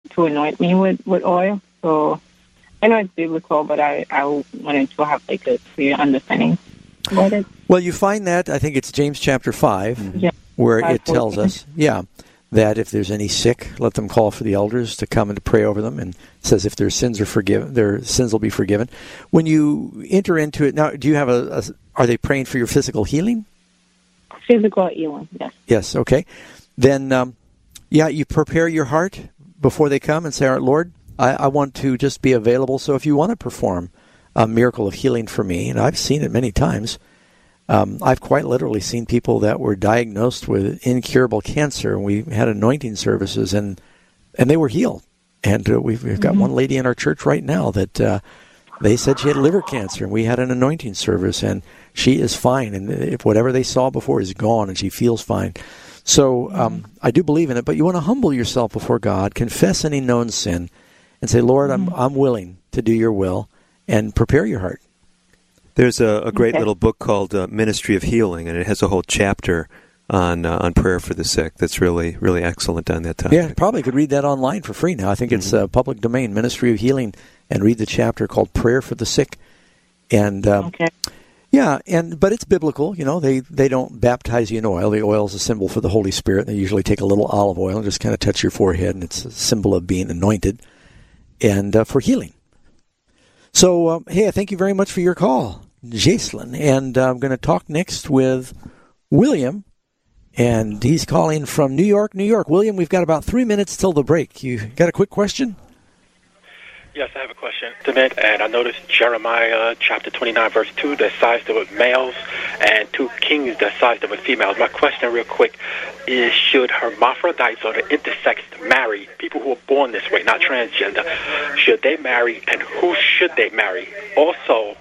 to anoint me with oil. So I know it's biblical, but I wanted to have like a clear understanding about it. Well, you find that, I think it's James chapter 5, where it tells us, that if there's any sick, let them call for the elders to come and to pray over them. And it says if their sins are forgiven, their sins will be forgiven. When you enter into it, now, do you have are they praying for your physical healing? Physical healing, yes. Yes, okay. Then, you prepare your heart before they come and say, all right, Lord, I want to just be available. So if you want to perform a miracle of healing for me, and I've seen it many times, I've quite literally seen people that were diagnosed with incurable cancer, and we had anointing services, and they were healed. And we've got one lady in our church right now that they said she had liver cancer, and we had an anointing service, and she is fine. And if whatever they saw before is gone, and she feels fine. So I do believe in it, but you want to humble yourself before God, confess any known sin, and say, Lord, I'm willing to do your will, and prepare your heart. There's a great little book called Ministry of Healing, and it has a whole chapter on prayer for the sick that's really, really excellent on that topic. Yeah, probably could read that online for free now. I think it's public domain, Ministry of Healing, and read the chapter called Prayer for the Sick. And but it's biblical. You know, they don't baptize you in oil. The oil is a symbol for the Holy Spirit. They usually take a little olive oil and just kind of touch your forehead, and it's a symbol of being anointed and for healing. So, hey, thank you very much for your call, Jacelyn. And I'm going to talk next with William, and he's calling from New York, New York. William, we've got about 3 minutes till the break. You got a quick question? Yes, I have a question. And I noticed Jeremiah chapter 29, verse 2, that sized it with males, and 2 kings that sized it with females. My question real quick is, should hermaphrodites or the intersex marry people who are born this way, not transgender? Should they marry, and who should they marry? Also,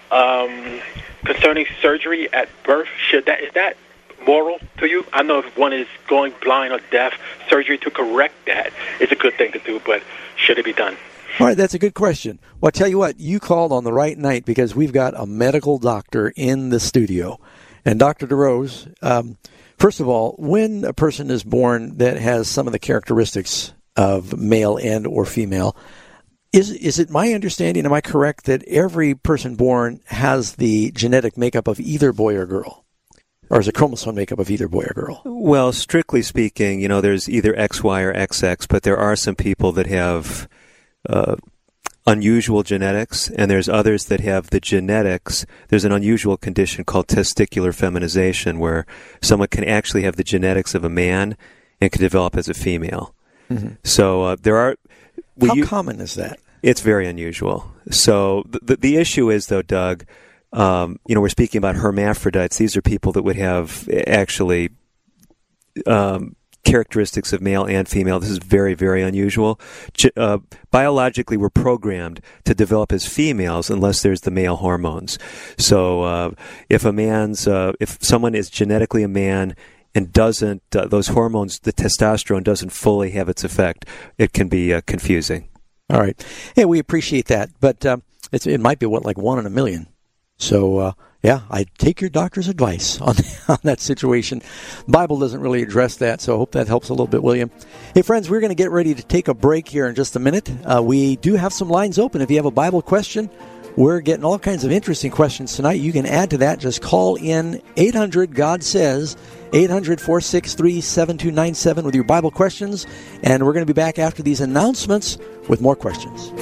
concerning surgery at birth, is that moral to you? I know if one is going blind or deaf, surgery to correct that is a good thing to do, but should it be done? All right, that's a good question. Well, I'll tell you what, you called on the right night because we've got a medical doctor in the studio. And Dr. DeRose, first of all, when a person is born that has some of the characteristics of male and or female, is it my understanding, am I correct, that every person born has the genetic makeup of either boy or girl? Or is it chromosome makeup of either boy or girl? Well, strictly speaking, there's either XY or XX, but there are some people that have unusual genetics, and there's others that have the genetics. There's an unusual condition called testicular feminization, where someone can actually have the genetics of a man and can develop as a female. Mm-hmm. So there are... How common is that? It's very unusual. So the issue is, though, Doug, we're speaking about hermaphrodites. These are people that would have actually characteristics of male and female. This is very, very unusual. Biologically, we're programmed to develop as females unless there's the male hormones. So if someone is genetically a man and doesn't, those hormones, the testosterone doesn't fully have its effect, it can be confusing. All right. Hey, we appreciate that, but it might be like 1 in a million. So, I take your doctor's advice on that situation. The Bible doesn't really address that, so I hope that helps a little bit, William. Hey, friends, we're going to get ready to take a break here in just a minute. We do have some lines open. If you have a Bible question, we're getting all kinds of interesting questions tonight. You can add to that. Just call in 800-GOD-SAYS, 800-463-7297 with your Bible questions, and we're going to be back after these announcements with more questions.